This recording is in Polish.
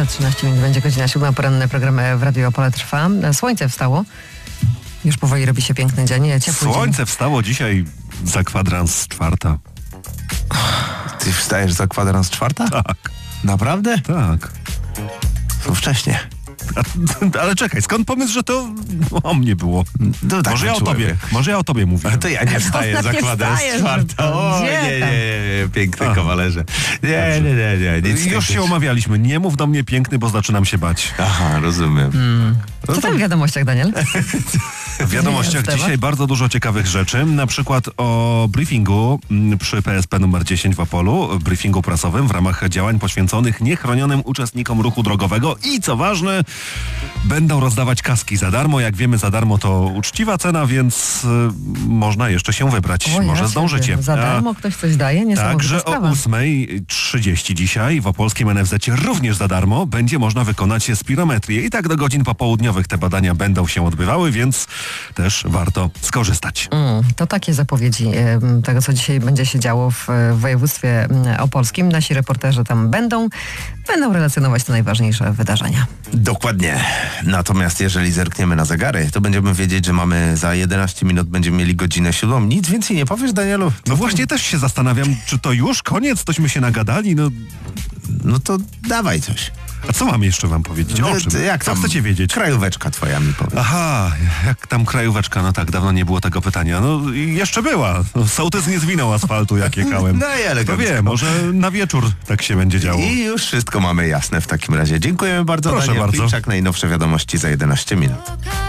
13 minut będzie godzina 7. Poranne programy w Radio Opole trwa. Słońce wstało. Już powoli robi się piękny dzień. Ciepły Słońce dzień. wstało dzisiaj za kwadrans 4. Ty wstajesz za kwadrans 4? Tak, Naprawdę? tak. To wcześnie. Ale czekaj, skąd pomysł, że to o mnie było? No tak, Może ja o tobie mówię. Ale to ja nie wstaję za nie kwadrans wstajesz, 4. O, gdzie nie, piękny Aha. kawalerze. Nie, nic Już się takiego. umawialiśmy. Nie mów do mnie piękny, bo zaczynam się bać. Aha, rozumiem. Co tam w wiadomościach, Daniel? W wiadomościach Temat? dzisiaj bardzo dużo ciekawych rzeczy. Na przykład o briefingu przy PSP numer 10 w Opolu, briefingu prasowym w ramach działań poświęconych niechronionym uczestnikom ruchu drogowego i co ważne, będą rozdawać kaski za darmo. Jak wiemy, za darmo to uczciwa cena, więc można jeszcze się wybrać. O, Może ja zdążycie. ciebie. Za darmo ktoś coś daje? Niesamowita Także o sprawa. 8:30 dzisiaj w opolskim NFZ również za darmo będzie można wykonać spirometrię. I tak do godzin popołudniowych te badania będą się odbywały, więc też warto skorzystać. To takie zapowiedzi tego, co dzisiaj będzie się działo w województwie opolskim. Nasi reporterzy tam będą relacjonować te najważniejsze wydarzenia. Dokładnie. Natomiast jeżeli zerkniemy na zegary, to będziemy wiedzieć, że mamy za 11 minut będziemy mieli godzinę 7. Nic więcej nie powiesz, Danielu? No właśnie też się zastanawiam, czy to już koniec? Tośmy się nagadali? No to dawaj coś. A co mam jeszcze wam powiedzieć? O czym? Jak Co tam chcecie wiedzieć? Krajóweczka twoja mi powie. Aha, jak tam krajóweczka? No tak, dawno nie było tego pytania. No i jeszcze była. Sołtys nie zwinął asfaltu, jak jechałem. No i To elegancko. wie, może na wieczór tak się będzie działo. I już wszystko mamy jasne w takim razie. Dziękujemy bardzo. Proszę Daniel bardzo. Klimczak, najnowsze wiadomości za 11 minut.